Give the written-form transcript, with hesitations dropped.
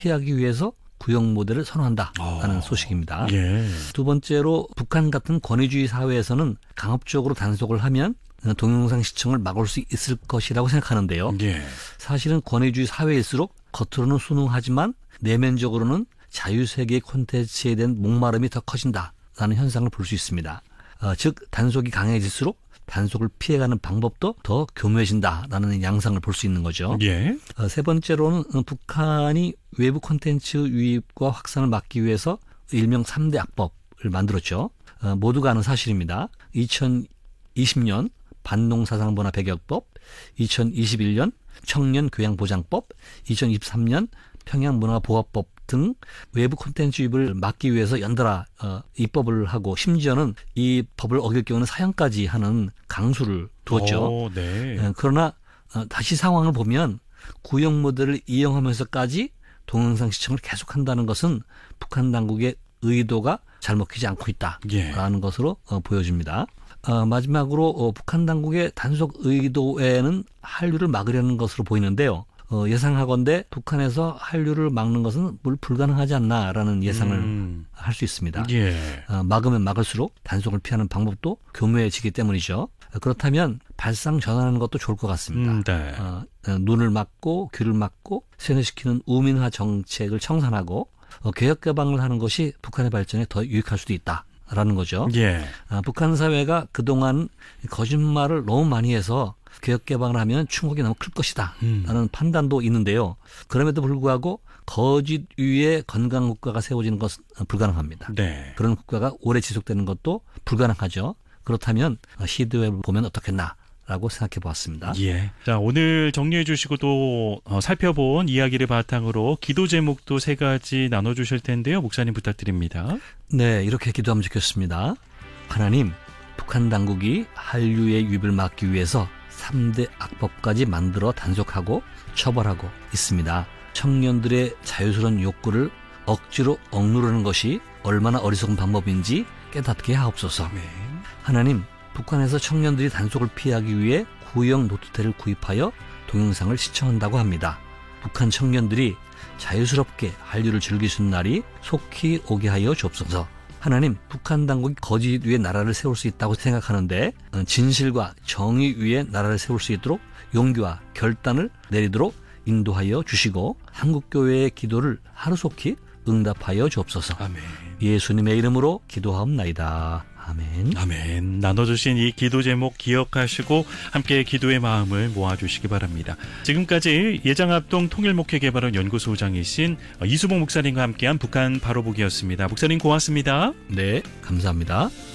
피하기 위해서 구형 모델을 선호한다라는 소식입니다. 예. 두 번째로 북한 같은 권위주의 사회에서는 강압적으로 단속을 하면 동영상 시청을 막을 수 있을 것이라고 생각하는데요. 예. 사실은 권위주의 사회일수록 겉으로는 순응하지만 내면적으로는 자유세계의 콘텐츠에 대한 목마름이 더 커진다라는 현상을 볼 수 있습니다. 즉 단속이 강해질수록 단속을 피해가는 방법도 더 교묘해진다라는 양상을 볼 수 있는 거죠. 예. 세 번째로는 북한이 외부 콘텐츠 유입과 확산을 막기 위해서 일명 3대 악법을 만들었죠. 모두가 아는 사실입니다. 2020년 반농사상문화 배격법, 2021년 청년교양보장법, 2023년 평양문화보호법 등 외부 콘텐츠 유입을 막기 위해서 연달아 입법을 하고 심지어는 이 법을 어길 경우는 사형까지 하는 강수를 두었죠. 네. 그러나 다시 상황을 보면 구형 모델을 이용하면서까지 동영상 시청을 계속한다는 것은 북한 당국의 의도가 잘 먹히지 않고 있다라는 예. 것으로 보여집니다. 마지막으로 북한 당국의 단속 의도에는 한류를 막으려는 것으로 보이는데요. 예상하건대 북한에서 한류를 막는 것은 불가능하지 않나라는 예상을 할 수 있습니다. 예. 막으면 막을수록 단속을 피하는 방법도 교묘해지기 때문이죠. 그렇다면 발상 전환하는 것도 좋을 것 같습니다. 네. 눈을 막고 귀를 막고 세뇌시키는 우민화 정책을 청산하고 개혁 개방을 하는 것이 북한의 발전에 더 유익할 수도 있다라는 거죠. 예. 북한 사회가 그동안 거짓말을 너무 많이 해서 개혁 개방을 하면 충격이 너무 클 것이다 라는 판단도 있는데요. 그럼에도 불구하고 거짓 위에 건강 국가가 세워지는 것은 불가능합니다. 네. 그런 국가가 오래 지속되는 것도 불가능하죠. 그렇다면 시도해 보면 어떻겠나라고 생각해 보았습니다. 예. 자, 오늘 정리해 주시고 또 살펴본 이야기를 바탕으로 기도 제목도 3가지 나눠주실 텐데요. 목사님 부탁드립니다. 네, 이렇게 기도하면 좋겠습니다. 하나님, 북한 당국이 한류의 유입을 막기 위해서 3대 악법까지 만들어 단속하고 처벌하고 있습니다. 청년들의 자유스러운 욕구를 억지로 억누르는 것이 얼마나 어리석은 방법인지 깨닫게 하옵소서. 네. 하나님, 북한에서 청년들이 단속을 피하기 위해 구형 노트태를 구입하여 동영상을 시청한다고 합니다. 북한 청년들이 자유스럽게 한류를 즐길 수 있는 날이 속히 오게 하여 주옵소서. 하나님, 북한 당국이 거짓 위에 나라를 세울 수 있다고 생각하는데 진실과 정의 위에 나라를 세울 수 있도록 용기와 결단을 내리도록 인도하여 주시고 한국교회의 기도를 하루속히 응답하여 주옵소서. 아멘. 예수님의 이름으로 기도하옵나이다. 아멘. 아멘. 나눠주신 이 기도 제목 기억하시고 함께 기도의 마음을 모아주시기 바랍니다. 지금까지 예장합동 통일목회개발원 연구소장이신 이수봉 목사님과 함께한 북한 바로보기였습니다. 목사님 고맙습니다. 네, 감사합니다.